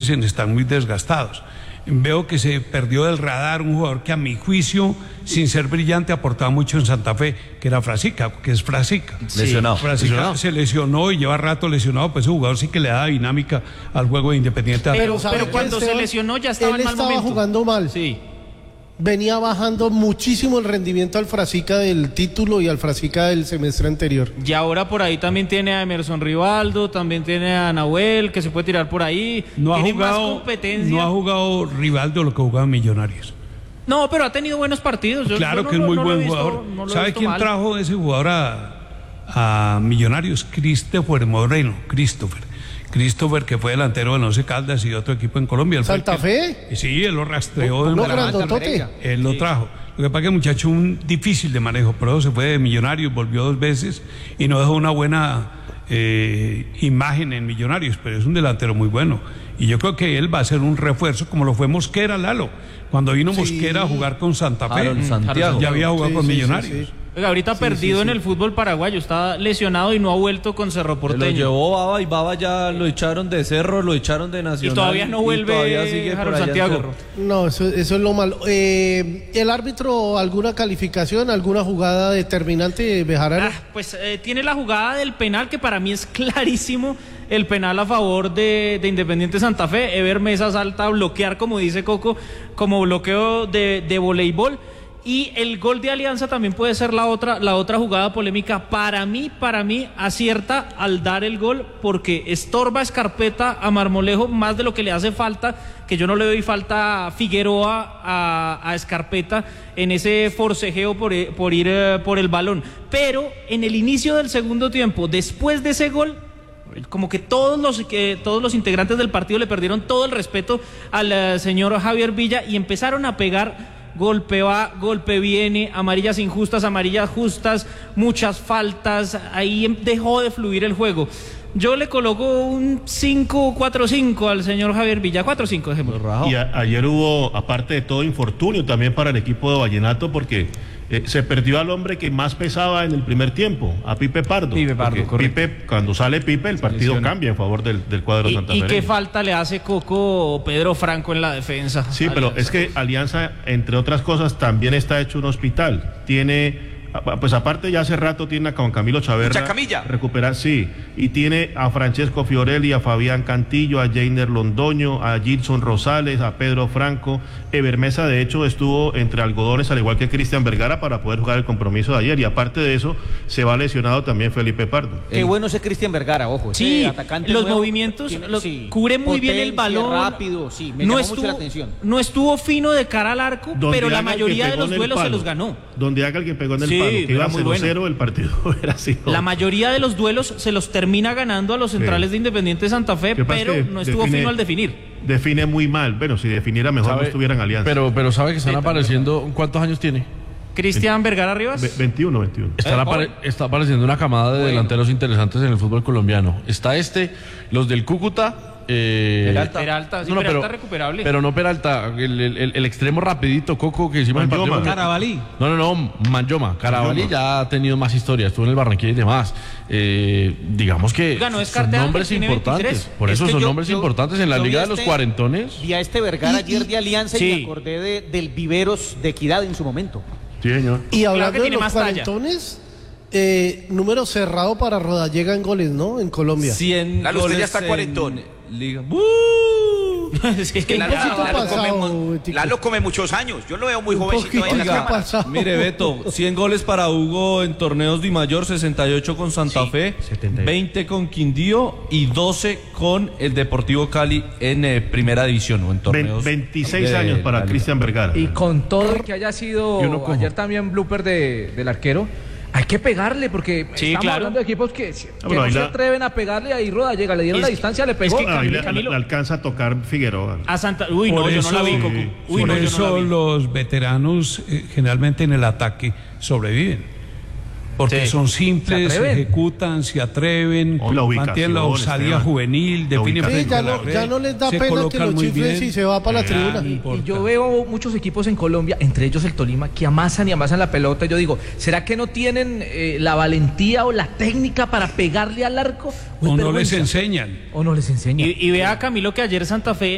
Nielsen están muy desgastados. Veo que se perdió del radar un jugador que a mi juicio, sin ser brillante, aportaba mucho en Santa Fe, que era Frasica, que es Frasica. Lesionado. Frasica se lesionó y lleva rato lesionado, pues ese jugador sí que le da dinámica al juego de Independiente. Pero cuando se lesionó ya estaba en mal momento. Él estaba jugando mal. Sí. Venía bajando muchísimo el rendimiento al Frasica del título y al Frasica del semestre anterior. Y ahora por ahí también tiene a Emerson Rivaldo, también tiene a Nahuel, que se puede tirar por ahí. No tiene ha jugado, más competencia. no ha jugado Rivaldo lo que jugaba Millonarios. No, pero ha tenido buenos partidos. Claro que es muy buen jugador. ¿Sabe quién trajo ese jugador a Millonarios? Christopher Moreno. Christopher, que fue delantero del Once Caldas y otro equipo en Colombia. ¿Santa Fe? Sí, él lo rastreó. Él lo trajo. Lo que pasa es que el muchacho difícil de manejo, pero se fue de Millonarios, volvió 2 veces y no dejó una buena imagen en Millonarios, pero es un delantero muy bueno. Y yo creo que él va a ser un refuerzo, como lo fue Mosquera, Lalo. Cuando vino Mosquera a jugar con Santa Fe, ya había jugado con Millonarios. Oiga, ahorita perdido en el fútbol paraguayo, está lesionado y no ha vuelto con Cerro Porteño. Lo llevó Baba y Baba ya lo echaron de Cerro, lo echaron de Nacional. Y todavía no vuelve todavía sigue Harold Santiago. No, eso es lo malo. ¿El árbitro alguna calificación, alguna jugada determinante, Bejarano? Pues tiene la jugada del penal, que para mí es clarísimo. El penal a favor de Independiente Santa Fe. Ever Mesa salta a bloquear, como dice Coco, como bloqueo de voleibol. Y el gol de Alianza también puede ser la otra jugada polémica. Para mí acierta al dar el gol, porque estorba Escarpeta a Marmolejo más de lo que le hace falta, que yo no le doy falta a Figueroa a Escarpeta en ese forcejeo por ir por el balón. Pero en el inicio del segundo tiempo, después de ese gol, como que todos los integrantes del partido le perdieron todo el respeto al señor Javier Villa y empezaron a pegar. Golpe va, golpe viene, amarillas injustas, amarillas justas, muchas faltas. Ahí dejó de fluir el juego. Yo le coloco un 5-4-5 al señor Javier Villa, 4-5 dejémoslo. Y ayer hubo, aparte de todo, infortunio también para el equipo de Vallenato, porque se perdió al hombre que más pesaba en el primer tiempo, a Pipe Pardo. Pipe, cuando sale Pipe, el partido cambia en favor del cuadro santafereño. ¿Y qué falta le hace Coco Pedro Franco en la defensa? Sí, pero es que Alianza, entre otras cosas, también está hecho un hospital. Tiene, pues aparte ya hace rato tiene a Juan Camilo Chaverra recuperar, sí, y tiene a Francesco Fiorelli, a Fabián Cantillo, a Jainer Londoño, a Gilson Rosales, a Pedro Franco. Ever Mesa, de hecho, estuvo entre algodones, al igual que Cristian Vergara, para poder jugar el compromiso de ayer, y aparte de eso se va lesionado también Felipe Pardo. Qué bueno ese Cristian Vergara, ojo. Sí, atacante los nuevo, movimientos, cubre muy bien el balón, rápido, sí, me llamó mucho la atención. No estuvo fino de cara al arco, pero la mayoría de los duelos se los ganó. Donde haga el que pegó en el palo, que iba 0-0, el partido era así. La mayoría de los duelos se los termina ganando a los centrales de Independiente Santa Fe, pero no estuvo fino al definir. Define muy mal. Bueno, si definiera mejor no estuviera en Alianza. Pero sabe que están apareciendo. ¿Cuántos años tiene? Cristian Vergara Rivas. 21. Está apareciendo una camada de delanteros interesantes en el fútbol colombiano. Está los del Cúcuta. Peralta, sí, Peralta recuperable. Pero no Peralta, el extremo rapidito, Coco, que hicimos en el partido. Carabalí. No, Manjoma. Carabalí ya ha tenido más historia, estuvo en el Barranquilla y demás. Digamos que son nombres importantes. Por eso son nombres importantes en la Liga de los Cuarentones. Y a Vergara ayer de Alianza y me acordé del Viveros de Equidad en su momento. Sí, señor. Y hablando de los cuarentones, número cerrado para Rodallega en goles, ¿no? En Colombia. 100 Lalo, goles usted ya está cuarentón. Liga. Es que Lalo come muchos años. Yo lo veo muy jovencito ahí en la cámara. Mire, Beto, 100 goles para Hugo en torneos de mayor, 68 con Santa Fe, 20 con Quindío y 12 con el Deportivo Cali en primera división o en torneos. 26 años para Cristian Vergara. Y con todo que haya sido ayer también blooper del arquero, hay que pegarle, porque estamos hablando de equipos que no se atreven a pegarle. Ahí Rodallega le dieron la distancia, le pegó. Le alcanza a tocar Figueroa. A Santa... Uy, no, yo no la vi, Coco. Por eso los veteranos generalmente en el ataque sobreviven. Porque son simples, se ejecutan, se atreven, mantienen la osadía juvenil, definen frente a la red, ya no les da pena que los chifles y se va para la tribuna. Y yo veo muchos equipos en Colombia, entre ellos el Tolima, que amasan y amasan la pelota. Yo digo, ¿será que no tienen la valentía o la técnica para pegarle al arco? O no les enseñan. O no les enseñan. Y vea, Camilo, que ayer Santa Fe